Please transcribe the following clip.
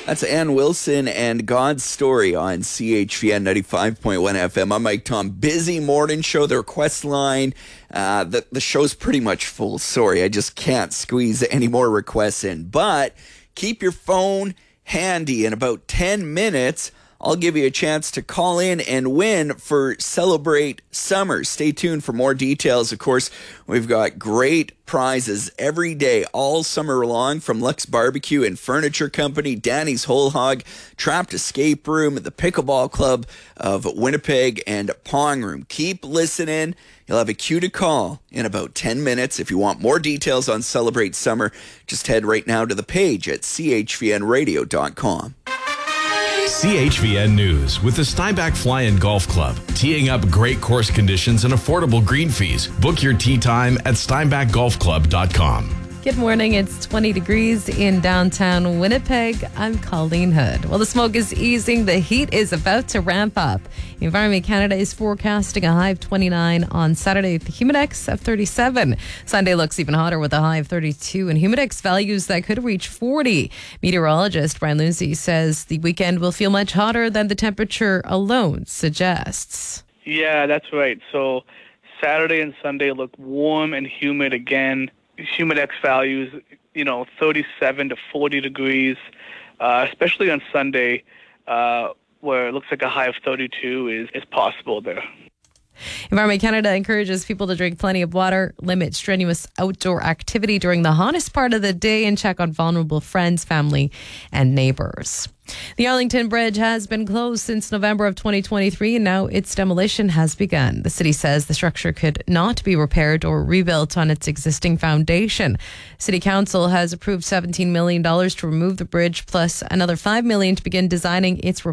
That's Ann Wilson and God's Story on CHVN 95.1 FM. I'm Mike Tom. Busy morning show. The request line, the show's pretty much full. Sorry, I just can't squeeze any more requests in. But keep your phone handy. In about 10 minutes, I'll give you a chance to call in and win for Celebrate Summer. Stay tuned for more details. Of course, we've got great prizes every day, all summer long, from Lux Barbecue and Furniture Company, Danny's Whole Hog, Trapped Escape Room, the Pickleball Club of Winnipeg, and Pong Room. Keep listening. You'll have a cue to call in about 10 minutes. If you want more details on Celebrate Summer, just head right now to the page at chvnradio.com. CHVN News with the Steinbach Fly-In Golf Club. Teeing up great course conditions and affordable green fees. Book your tee time at steinbachgolfclub.com. Good morning. It's 20 degrees in downtown Winnipeg. I'm Colleen Hood. Well, the smoke is easing. The heat is about to ramp up. Environment Canada is forecasting a high of 29 on Saturday with the Humidex of 37. Sunday looks even hotter with a high of 32 and Humidex values that could reach 40. Meteorologist Brian Lindsay says the weekend will feel much hotter than the temperature alone suggests. Yeah, that's right. So Saturday and Sunday look warm and humid again. Humidex values, 37 to 40 degrees, especially on Sunday, where it looks like a high of 32 is possible there. Environment Canada encourages people to drink plenty of water, limit strenuous outdoor activity during the hottest part of the day, and check on vulnerable friends, family, and neighbors. The Arlington Bridge has been closed since November of 2023, and now its demolition has begun. The city says the structure could not be repaired or rebuilt on its existing foundation. City Council has approved $17 million to remove the bridge, plus another $5 million to begin designing its